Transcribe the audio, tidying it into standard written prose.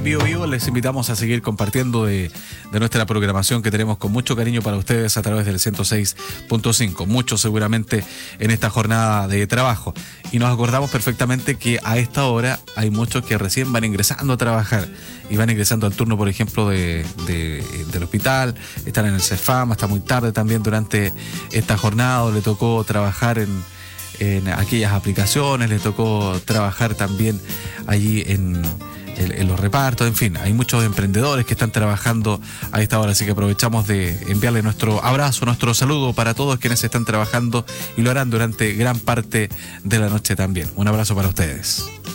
Bio Bio, les invitamos a seguir compartiendo de nuestra programación que tenemos con mucho cariño para ustedes a través del 106.5. Muchos seguramente en esta jornada de trabajo. Y nos acordamos perfectamente que a esta hora hay muchos que recién van ingresando a trabajar y van ingresando al turno, por ejemplo, del hospital, están en el CEFAM hasta muy tarde también durante esta jornada, o le tocó trabajar en aquellas aplicaciones, le tocó trabajar también allí en los repartos, en fin, hay muchos emprendedores que están trabajando a esta hora, así que aprovechamos de enviarle nuestro abrazo, nuestro saludo para todos quienes están trabajando y lo harán durante gran parte de la noche también. Un abrazo para ustedes.